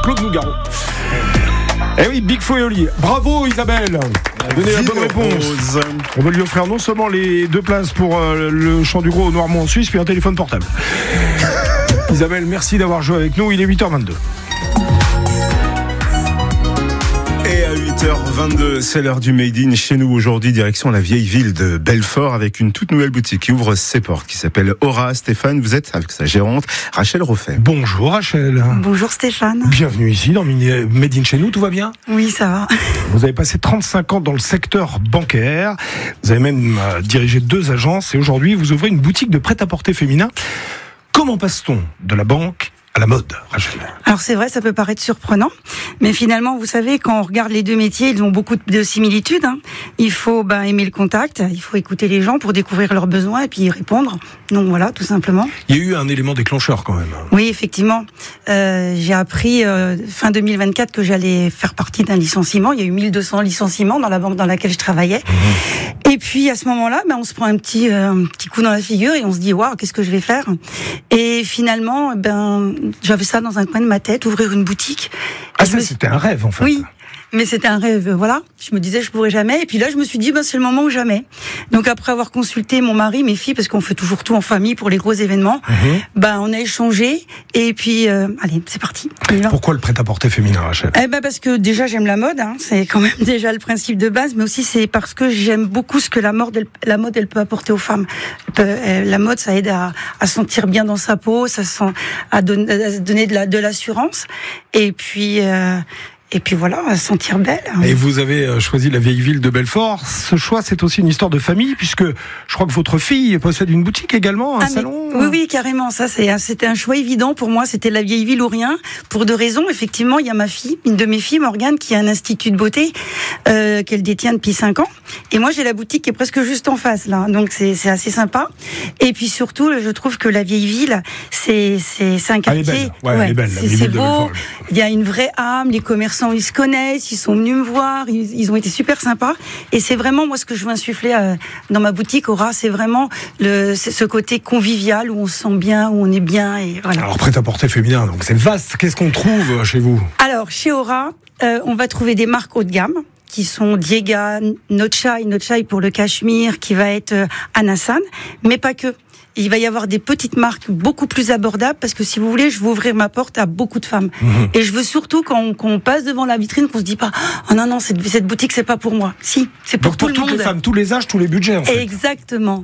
Claude Nougaro. Eh oui, Big Flo et Oli. Bravo Isabelle. Donnez la bonne réponse. On va lui offrir non seulement les 2 places pour le Chant du Gros au Noirmont en Suisse, puis un téléphone portable. Isabelle, merci d'avoir joué avec nous. Il est 8h22. Et à 8h22, c'est l'heure du Made in chez nous aujourd'hui, direction la vieille ville de Belfort avec une toute nouvelle boutique qui ouvre ses portes, qui s'appelle Aura. Stéphane, vous êtes avec sa gérante, Rachel Roffet. Bonjour Rachel. Bonjour Stéphane. Bienvenue ici dans Made in chez nous, tout va bien ? Oui, ça va. Vous avez passé 35 ans dans le secteur bancaire, vous avez même dirigé 2 agences et aujourd'hui vous ouvrez une boutique de prêt-à-porter féminin. Comment passe-t-on de la banque à la mode, Rachel? Alors c'est vrai, ça peut paraître surprenant, mais finalement, vous savez, quand on regarde les 2 métiers, ils ont beaucoup de similitudes. Il faut aimer le contact, il faut écouter les gens pour découvrir leurs besoins et puis y répondre. Donc voilà, tout simplement. Il y a eu un élément déclencheur quand même. Oui, effectivement. J'ai appris fin 2024 que j'allais faire partie d'un licenciement. Il y a eu 1200 licenciements dans la banque dans laquelle je travaillais. Et puis à ce moment-là, on se prend un petit coup dans la figure et on se dit waouh, qu'est-ce que je vais faire? Et finalement, j'avais ça dans un coin de ma tête, ouvrir une boutique. Ah, ça, c'était un rêve, en fait. Oui, mais c'était un rêve, voilà. Je me disais, je pourrais jamais. Et puis là, je me suis dit, c'est le moment ou jamais. Donc après avoir consulté mon mari, mes filles, parce qu'on fait toujours tout en famille pour les gros événements, on a échangé. Et puis, allez, c'est parti. Pourquoi le prêt-à-porter féminin, Rachel? Parce que déjà, j'aime la mode. C'est quand même déjà le principe de base. Mais aussi, c'est parce que j'aime beaucoup ce que la mode, elle peut apporter aux femmes. La mode, ça aide à sentir bien dans sa peau, à donner de l'assurance. Et puis voilà, à se sentir belle. Et vous avez choisi la vieille ville de Belfort. Ce choix, c'est aussi une histoire de famille, puisque je crois que votre fille possède une boutique également, un salon. Oui, carrément. Ça, c'était un choix évident pour moi. C'était la vieille ville ou rien. Pour 2 raisons. Effectivement, il y a ma fille, une de mes filles, Morgane, qui a un institut de beauté qu'elle détient depuis 5 ans. Et moi, j'ai la boutique qui est presque juste en face, là. Donc, c'est assez sympa. Et puis surtout, je trouve que la vieille ville, c'est un quartier. Elle est belle. C'est beau. Il y a une vraie âme. Les commerçants, ils se connaissent, ils sont venus me voir, ils ont été super sympas. Et c'est vraiment moi ce que je veux insuffler dans ma boutique Aura, c'est vraiment ce côté convivial où on se sent bien, où on est bien. Et voilà. Alors prêt-à-porter féminin, donc c'est vaste. Qu'est-ce qu'on trouve chez vous? Alors chez Aura, on va trouver des marques haut de gamme qui sont Diega, Notchai pour le cachemire, qui va être Anasan, mais pas que. Il va y avoir des petites marques beaucoup plus abordables parce que si vous voulez, je veux ouvrir ma porte à beaucoup de femmes. Et je veux surtout quand on passe devant la vitrine qu'on se dit pas oh non, cette boutique c'est pas pour moi. Si, c'est pour tout le monde. Pour toutes les femmes, tous les âges, tous les budgets en fait. Exactement.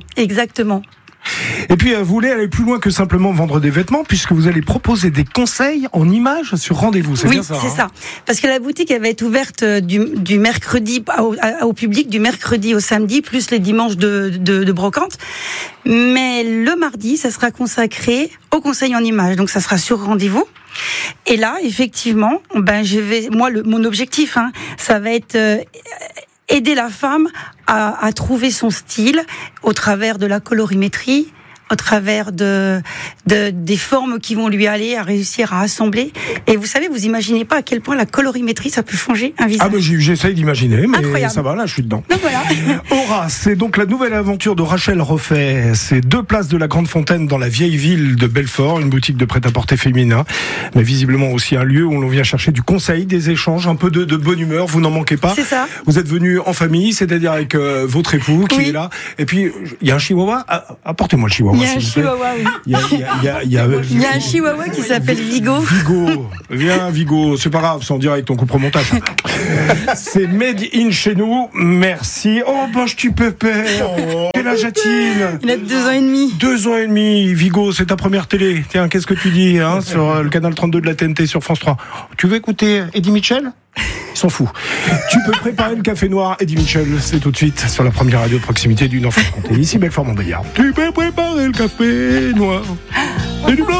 Et puis vous voulez aller plus loin que simplement vendre des vêtements, puisque vous allez proposer des conseils en images sur rendez-vous, c'est bien ça? Oui, c'est ça. Parce que la boutique, elle va être ouverte du mercredi au public, du mercredi au samedi, plus les dimanches de brocante. Mais le mardi, ça sera consacré au conseil en images. Donc ça sera sur rendez-vous. Et là, effectivement, mon objectif, ça va être aider la femme à trouver son style au travers de la colorimétrie, au travers des formes qui vont lui aller, à réussir à assembler. Et vous savez, vous imaginez pas à quel point la colorimétrie, ça peut changer un visage. J'essaye d'imaginer, mais incroyable. Ça va, là, je suis dedans. Donc voilà. Aura, c'est donc la nouvelle aventure de Rachel Roffet. C'est 2 places de la Grande Fontaine dans la vieille ville de Belfort, une boutique de prêt-à-porter féminin, mais visiblement aussi un lieu où l'on vient chercher du conseil, des échanges, un peu de bonne humeur. Vous n'en manquez pas. C'est ça. Vous êtes venu en famille, c'est-à-dire avec votre époux qui est là. Et puis, il y a un chihuahua. Apportez-moi le chihuahua. Il y a un chihuahua, oui. Il y a un chihuahua qui s'appelle Vigo. Viens Vigo, c'est pas grave, c'est en direct, on coupe au montage. C'est Made in chez nous, merci. Oh, je tu pépère. Quel âge a-t-il? Il a 2 ans et demi. 2 ans et demi, Vigo, c'est ta première télé. Tiens, qu'est-ce que tu dis sur le canal 32 de la TNT sur France 3? Tu veux écouter Eddie Mitchell? Il s'en fout. Tu peux préparer le café noir, Eddie Mitchell, c'est tout de suite sur la première radio de proximité du Nord-Franche-Comté. Ici, Belfort-Montbéliard. Tu peux préparer le café noir. Et du blanc.